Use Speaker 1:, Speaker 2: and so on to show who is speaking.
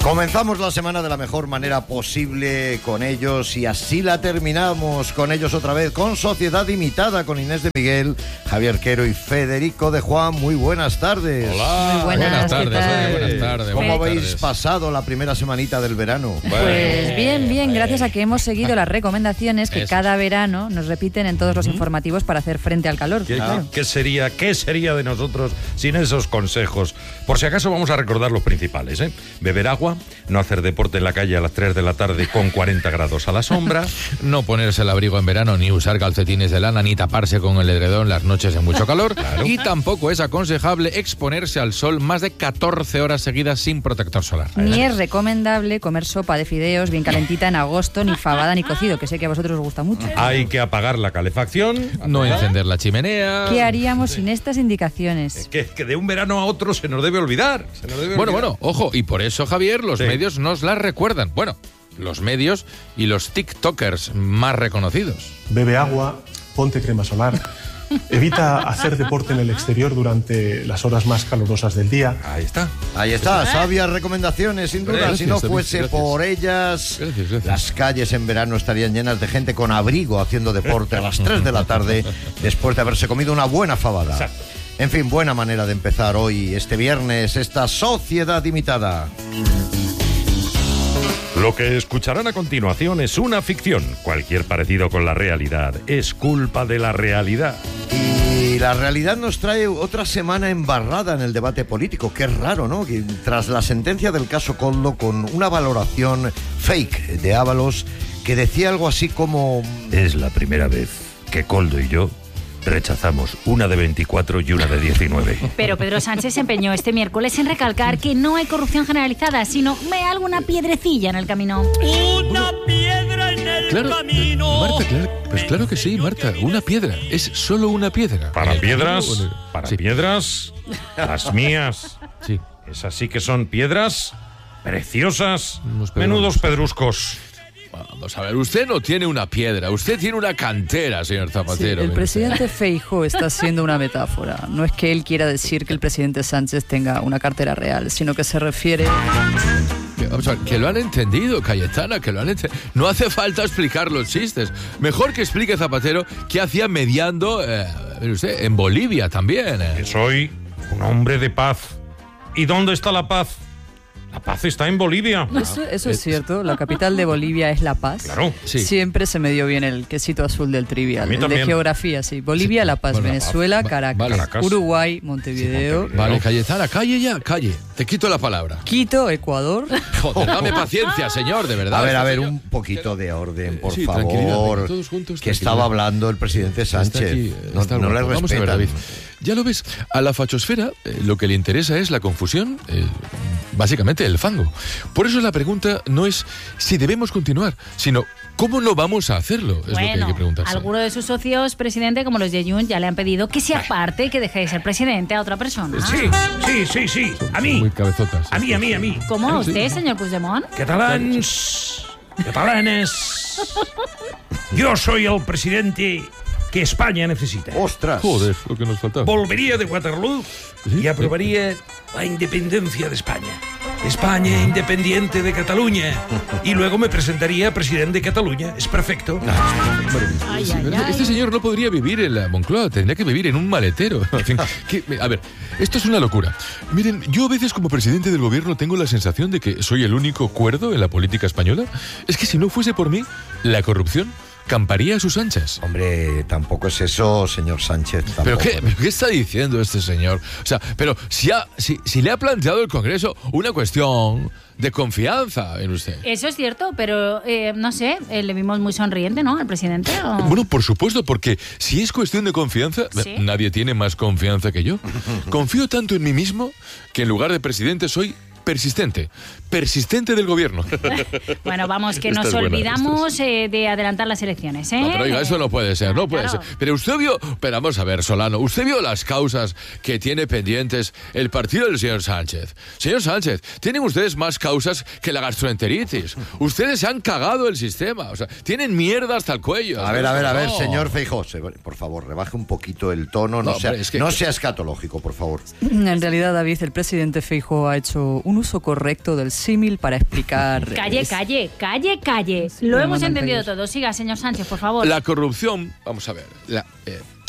Speaker 1: Comenzamos la semana de la mejor manera posible con ellos y así la terminamos con ellos otra vez, con Sociedad Imitada, con Inés de Miguel, Javier Quero y Federico de Juan. Muy buenas tardes.
Speaker 2: Hola,
Speaker 3: muy buenas
Speaker 2: tardes.
Speaker 3: Buenas tardes.
Speaker 1: ¿Cómo habéis pasado la primera semanita del verano?
Speaker 3: Pues bien, gracias a que hemos seguido las recomendaciones que cada verano nos repiten en todos los informativos para hacer frente al calor.
Speaker 2: ¿Qué sería de nosotros sin esos consejos? Por si acaso vamos a recordar los principales, ¿eh? Beber agua, no hacer deporte en la calle a las 3 de la tarde con 40 grados a la sombra,
Speaker 4: no ponerse el abrigo en verano, ni usar calcetines de lana, ni taparse con el edredón las noches de mucho calor. Claro. Y tampoco es aconsejable exponerse al sol más de 14 horas seguidas sin protector solar.
Speaker 3: Ni es recomendable comer sopa de fideos bien calentita en agosto, ni fabada ni cocido, que sé que a vosotros os gusta mucho.
Speaker 2: Hay que apagar la calefacción,
Speaker 4: no encender la chimenea.
Speaker 3: ¿Qué haríamos sin estas indicaciones?
Speaker 2: Que de un verano a otro se nos debe olvidar.
Speaker 4: Bueno, ojo, y por eso, Javier, los medios nos las recuerdan. Bueno, los medios y los TikTokers más reconocidos.
Speaker 5: Bebe agua, ponte crema solar, evita hacer deporte en el exterior durante las horas más calurosas del día.
Speaker 1: Ahí está, sabias recomendaciones, sin duda.
Speaker 4: Gracias,
Speaker 1: si no fuese
Speaker 4: gracias.
Speaker 1: Por ellas,
Speaker 4: Gracias.
Speaker 1: Las calles en verano estarían llenas de gente con abrigo haciendo deporte a las 3 de la tarde después de haberse comido una buena fabada.
Speaker 2: Exacto.
Speaker 1: En fin, buena manera de empezar hoy, este viernes, esta Sociedad Imitada.
Speaker 2: Lo que escucharán a continuación es una ficción. Cualquier parecido con la realidad es culpa de la realidad.
Speaker 1: Y la realidad nos trae otra semana embarrada en el debate político. Qué raro, ¿no? Que tras la sentencia del caso Koldo, con una valoración fake de Ábalos que decía algo así como:
Speaker 2: Es la primera vez que Koldo y yo rechazamos una de 24 y una de 19.
Speaker 6: Pero Pedro Sánchez se empeñó este miércoles en recalcar que no hay corrupción generalizada, sino alguna piedrecilla en el camino.
Speaker 7: Una piedra en el camino.
Speaker 4: Marta, pues claro que sí, Marta, una piedra. Es solo una piedra.
Speaker 2: Para piedras,
Speaker 4: Sí.
Speaker 2: piedras, las mías.
Speaker 4: Sí.
Speaker 2: Esas sí que son piedras preciosas,
Speaker 4: Unos pedrones.
Speaker 2: menudos pedruscos.
Speaker 4: Vamos a ver, usted no tiene una piedra, usted tiene una cantera, señor Zapatero.
Speaker 3: El presidente Feijóo está haciendo una metáfora. No es que él quiera decir que el presidente Sánchez tenga una cartera real, sino que se refiere...
Speaker 4: Vamos a ver, que lo han entendido, Cayetana, que lo han entendido. No hace falta explicar los chistes. Mejor que explique Zapatero qué hacía mediando, usted, en Bolivia también.
Speaker 2: Que soy un hombre de paz. ¿Y dónde está la paz? La paz está en Bolivia.
Speaker 3: Eso es cierto, la capital de Bolivia es La Paz.
Speaker 2: Claro.
Speaker 4: Sí.
Speaker 3: Siempre se me dio bien el quesito azul del
Speaker 2: A
Speaker 3: trivial,
Speaker 2: mí
Speaker 3: el de
Speaker 2: también.
Speaker 3: geografía, sí. Bolivia,
Speaker 4: Sí.
Speaker 3: La Paz,
Speaker 4: Bueno,
Speaker 3: Venezuela,
Speaker 4: vale.
Speaker 3: Caracas, Uruguay, Montevideo,
Speaker 4: Vale, Cayetana, calle ya, calle. Te quito la palabra.
Speaker 3: Quito, Ecuador.
Speaker 4: Joder, dame paciencia, señor, de verdad.
Speaker 1: A ver,
Speaker 4: señor.
Speaker 1: un poquito de orden, por
Speaker 4: Sí, tranquilidad,
Speaker 1: favor.
Speaker 4: venga, todos juntos,
Speaker 1: Que
Speaker 4: tranquilidad.
Speaker 1: estaba hablando el presidente Sánchez.
Speaker 4: Está aquí,
Speaker 1: no
Speaker 4: está
Speaker 1: no le
Speaker 4: guapo. Vamos a ver,
Speaker 1: respetan.
Speaker 4: David. Ya lo ves, a la fachosfera lo que le interesa es la confusión, básicamente el fango. Por eso la pregunta no es si debemos continuar, sino cómo no vamos a hacerlo, es lo que hay que preguntarse.
Speaker 6: Alguno de sus socios, presidente, como los de Junts, ya le han pedido que se aparte, que deje de ser presidente a otra persona.
Speaker 2: Sí. A mí.
Speaker 4: Muy cabezotas.
Speaker 2: A mí.
Speaker 6: ¿Cómo a usted, señor Puigdemont?
Speaker 2: Catalanes. Yo soy el presidente que España necesita.
Speaker 1: ¡Ostras!
Speaker 4: Joder, lo que nos faltaba.
Speaker 2: Volvería de Waterloo y aprobaría la independencia de España. España independiente de Cataluña. Y luego me presentaría presidente de Cataluña. Es perfecto.
Speaker 6: Ay,
Speaker 4: Sí,
Speaker 6: ay,
Speaker 4: ¿verdad?
Speaker 6: ay.
Speaker 4: Este señor no podría vivir en la Moncloa, tendría que vivir en un maletero. En fin, a ver, esto es una locura. Miren, yo a veces como presidente del gobierno tengo la sensación de que soy el único cuerdo en la política española. Es que si no fuese por mí, la corrupción camparía a sus anchas.
Speaker 1: Hombre, tampoco es eso, señor Sánchez.
Speaker 4: ¿Pero
Speaker 1: tampoco.
Speaker 4: qué está diciendo este señor? O sea, pero si le ha planteado el Congreso una cuestión de confianza en usted.
Speaker 6: Eso es cierto, pero no sé, le vimos muy sonriente, ¿no? Al presidente. ¿O?
Speaker 4: Bueno, por supuesto, porque si es cuestión de confianza,
Speaker 6: ¿Sí?
Speaker 4: nadie tiene más confianza que yo. Confío tanto en mí mismo que en lugar de presidente soy persistente del gobierno.
Speaker 6: Bueno, vamos, que
Speaker 4: Esta
Speaker 6: nos
Speaker 4: es buena,
Speaker 6: olvidamos de adelantar las elecciones, ¿eh?
Speaker 4: No, pero oiga, eso no puede ser, no puede
Speaker 6: Claro.
Speaker 4: ser. Pero usted vio, pero vamos a ver, Solano, usted vio las causas que tiene pendientes el partido del señor Sánchez. Señor Sánchez, tienen ustedes más causas que la gastroenteritis. Ustedes se han cagado el sistema, o sea, tienen mierda hasta el cuello.
Speaker 1: A ver,
Speaker 4: No.
Speaker 1: señor Feijóo, por favor, rebaje un poquito el tono, no
Speaker 4: No,
Speaker 1: sea,
Speaker 4: hombre, es que-
Speaker 1: no sea escatológico, por favor.
Speaker 3: En realidad, David, el presidente Feijóo ha hecho un uso correcto del símil para explicar...
Speaker 6: Calle.
Speaker 3: Sí,
Speaker 6: Lo
Speaker 3: me
Speaker 6: hemos
Speaker 3: mandan
Speaker 6: entendido
Speaker 3: callos.
Speaker 6: todo. Siga, señor Sánchez, por favor.
Speaker 4: La corrupción, vamos a ver,